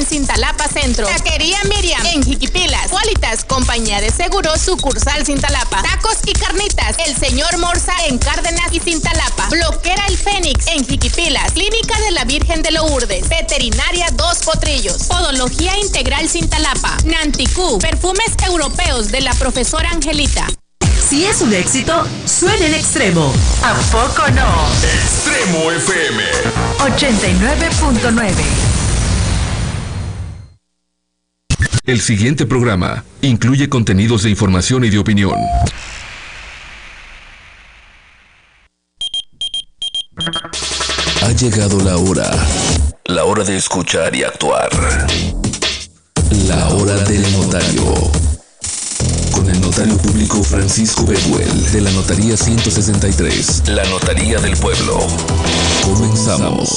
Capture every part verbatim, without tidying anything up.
en Cintalapa Centro. Taquería Miriam en Jiquipilas. Qualitas, compañía de seguros, sucursal Cintalapa. Tacos y carnitas, el señor Morza en Cárdenas y Cintalapa. Bloquera el Fénix en Jiquipilas. Clínica de la Virgen de Lourdes. Veterinaria Dos Potrillos. Podología Integral Cintalapa. Nanticú, perfumes europeos de la profesora Angelita. Si es un éxito, suena en Extremo. ¿A poco no? Extremo F M ochenta y nueve punto nueve. El siguiente programa incluye contenidos de información y de opinión. Ha llegado la hora. La hora de escuchar y actuar. La hora del notario. Con el notario público Francisco Bedwell, de la Notaría ciento sesenta y tres, la Notaría del Pueblo. Comenzamos.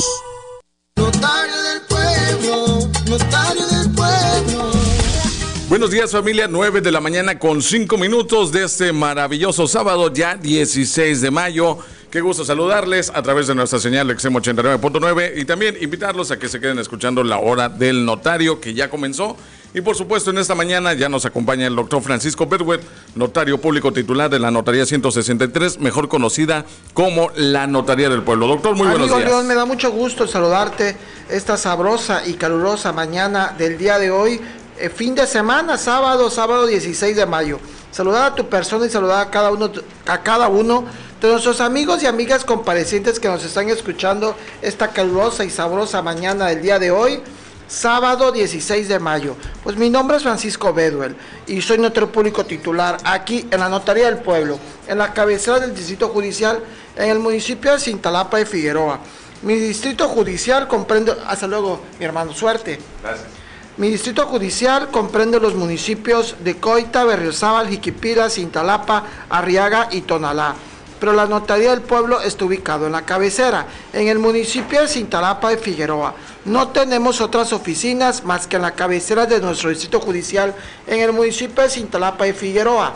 Notario del Pueblo, Notario del Pueblo. Buenos días, familia, nueve de la mañana con cinco minutos de este maravilloso sábado, ya dieciséis de mayo. Qué gusto saludarles a través de nuestra señal Extremo ochenta y nueve punto nueve y también invitarlos a que se queden escuchando la hora del notario, que ya comenzó. Y por supuesto, en esta mañana ya nos acompaña el doctor Francisco Bedwell, notario público titular de la Notaría ciento sesenta y tres, mejor conocida como la Notaría del Pueblo. Doctor, muy buenos días. Amigo León, me da mucho gusto saludarte esta sabrosa y calurosa mañana del día de hoy, eh, fin de semana, sábado, sábado dieciséis de mayo. Saludar a tu persona y saludar a cada uno, a cada uno de nuestros amigos y amigas comparecientes que nos están escuchando esta calurosa y sabrosa mañana del día de hoy, sábado dieciséis de mayo. Pues mi nombre es Francisco Bedwell y soy notario público titular aquí en la Notaría del Pueblo, en la cabecera del Distrito Judicial, en el municipio de Cintalapa de Figueroa. Mi distrito judicial comprende, hasta luego mi hermano, suerte. Gracias. Mi distrito judicial comprende los municipios de Coita, Berriozábal, Jiquipilas, Cintalapa, Arriaga y Tonalá. Pero la Notaría del Pueblo está ubicado en la cabecera, en el municipio de Cintalapa de Figueroa. No tenemos otras oficinas más que en la cabecera de nuestro distrito judicial, en el municipio de Cintalapa de Figueroa,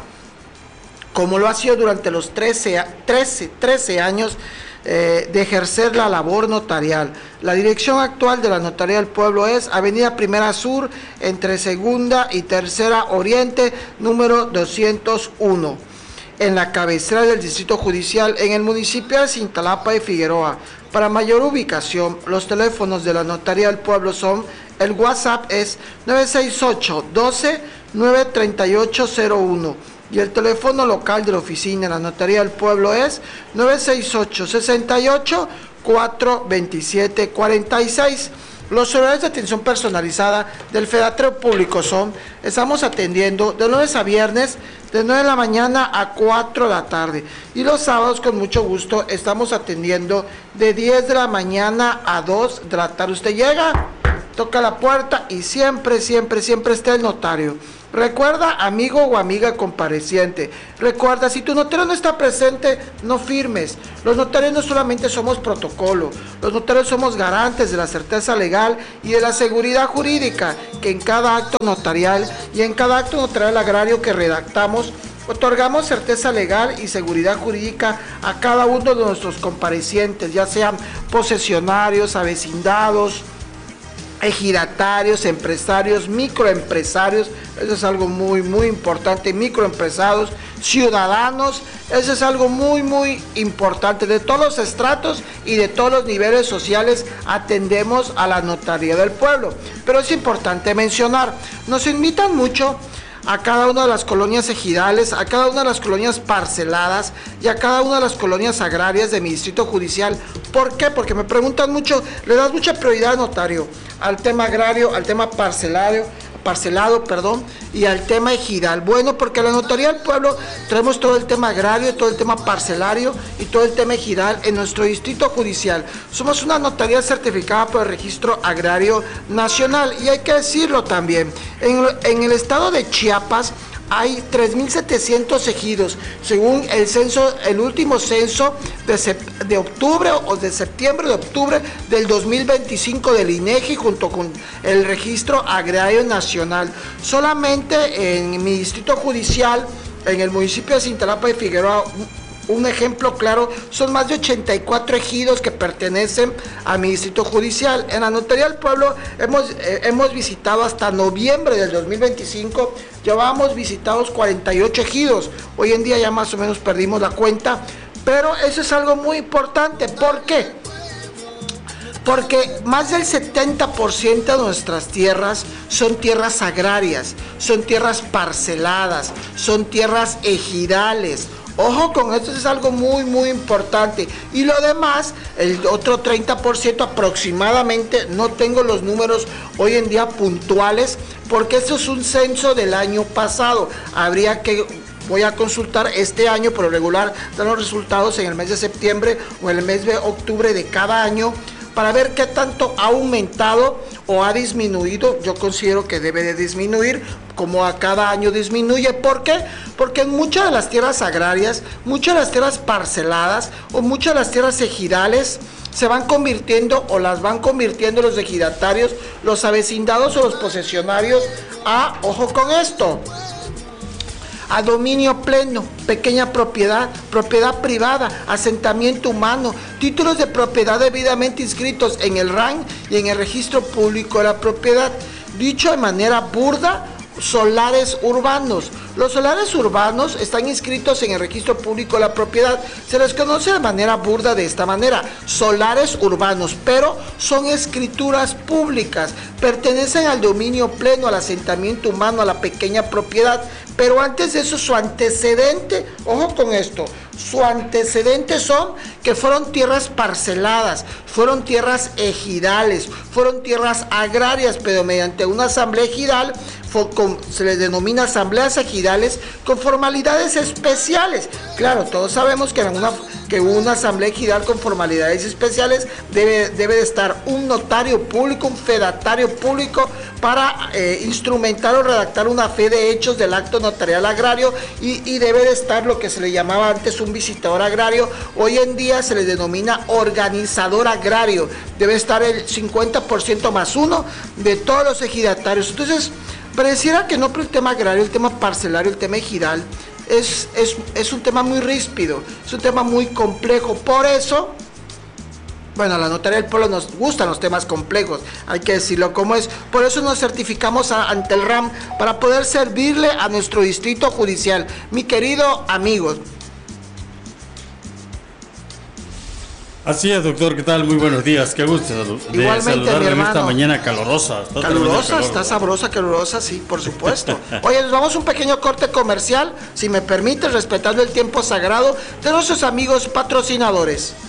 como lo ha sido durante los trece, trece, trece años eh, de ejercer la labor notarial. La dirección actual de la Notaría del Pueblo es Avenida Primera Sur, entre Segunda y Tercera Oriente, número doscientos uno. En la cabecera del Distrito Judicial, en el municipio de Cintalapa de Figueroa. Para mayor ubicación, los teléfonos de la Notaría del Pueblo son, el WhatsApp es nueve seis ocho, doce, nueve tres ocho cero uno y el teléfono local de la oficina de la Notaría del Pueblo es nueve seis ocho, sesenta y ocho, cuatro veintisiete cuarenta y seis. Los horarios de atención personalizada del Fedatrio Público son, estamos atendiendo de lunes a viernes, de nueve de la mañana a cuatro de la tarde. Y los sábados, con mucho gusto, estamos atendiendo de diez de la mañana a dos de la tarde. Usted llega, toca la puerta y siempre, siempre, siempre está el notario. Recuerda, amigo o amiga compareciente, recuerda, si tu notario no está presente, no firmes. Los notarios no solamente somos protocolo, los notarios somos garantes de la certeza legal y de la seguridad jurídica, que en cada acto notarial y en cada acto notarial agrario que redactamos, otorgamos certeza legal y seguridad jurídica a cada uno de nuestros comparecientes, ya sean posesionarios, avecindados, ejidatarios, empresarios, microempresarios. Eso es algo muy, muy importante. Microempresarios, ciudadanos, eso es algo muy, muy importante. De todos los estratos y de todos los niveles sociales atendemos a la Notaría del Pueblo. Pero es importante mencionar, nos invitan mucho a cada una de las colonias ejidales, a cada una de las colonias parceladas y a cada una de las colonias agrarias de mi distrito judicial. ¿Por qué? Porque me preguntan mucho, le das mucha prioridad, notario, al tema agrario, al tema parcelario, parcelado, perdón, y al tema ejidal. Bueno, porque la Notaría del Pueblo traemos todo el tema agrario, todo el tema parcelario y todo el tema ejidal en nuestro distrito judicial. Somos una notaría certificada por el Registro Agrario Nacional y hay que decirlo también, en, en el estado de Chiapas hay tres mil setecientos ejidos, según el censo, el último censo de, sep- de octubre o de septiembre de octubre del dos mil veinticinco del INEGI junto con el Registro Agrario Nacional. Solamente en mi distrito judicial, en el municipio de Cintalapa de Figueroa, un ejemplo claro, son más de ochenta y cuatro ejidos que pertenecen a mi distrito judicial. En la Notaría del Pueblo hemos, eh, hemos visitado hasta noviembre del dos mil veinticinco, llevábamos visitados cuarenta y ocho ejidos. Hoy en día ya más o menos perdimos la cuenta, pero eso es algo muy importante. ¿Por qué? Porque más del setenta por ciento de nuestras tierras son tierras agrarias, son tierras parceladas, son tierras ejidales. Ojo con esto, es algo muy muy importante. Y lo demás, el otro treinta por ciento aproximadamente, no tengo los números hoy en día puntuales, porque esto es un censo del año pasado. Habría que... Voy a consultar este año, por lo regular dan los resultados en el mes de septiembre o en el mes de octubre de cada año, para ver qué tanto ha aumentado o ha disminuido. Yo considero que debe de disminuir, como a cada año disminuye. ¿Por qué? Porque en muchas de las tierras agrarias, muchas de las tierras parceladas o muchas de las tierras ejidales se van convirtiendo o las van convirtiendo los ejidatarios, los avecindados o los posesionarios a, ojo con esto, a dominio pleno, pequeña propiedad, propiedad privada, asentamiento humano, títulos de propiedad debidamente inscritos en el R A N y en el registro público de la propiedad. Dicho de manera burda, solares urbanos. Los solares urbanos están inscritos en el registro público de la propiedad. Se les conoce de manera burda de esta manera, solares urbanos, pero son escrituras públicas, pertenecen al dominio pleno, al asentamiento humano, a la pequeña propiedad. Pero antes de eso, su antecedente, ojo con esto, su antecedente son que fueron tierras parceladas, fueron tierras ejidales, fueron tierras agrarias, pero mediante una asamblea ejidal, con, se les denomina asambleas ejidales con formalidades especiales. Claro, todos sabemos que en una, que una asamblea ejidal con formalidades especiales debe, debe de estar un notario público, un fedatario público para eh, instrumentar o redactar una fe de hechos del acto notarial agrario, y, y debe de estar lo que se le llamaba antes un visitador agrario. Hoy en día se le denomina organizador agrario. Debe estar el cincuenta por ciento más uno de todos los ejidatarios. Entonces, pareciera que no, pero el tema agrario, el tema parcelario, el tema ejidal es, es, es un tema muy ríspido, es un tema muy complejo. Por eso, bueno, a la Notaría del Pueblo nos gustan los temas complejos, hay que decirlo como es. Por eso nos certificamos a, ante el R A M, para poder servirle a nuestro distrito judicial. Mi querido amigo. Así es, doctor, ¿qué tal? Muy buenos días, qué gusto de Igualmente, saludarle mi hermano. En esta mañana calurosa. Está Calurosa, calor, está sabrosa, calurosa, sí, por supuesto. Oye, nos vamos a un pequeño corte comercial, si me permite, respetando el tiempo sagrado de nuestros amigos patrocinadores.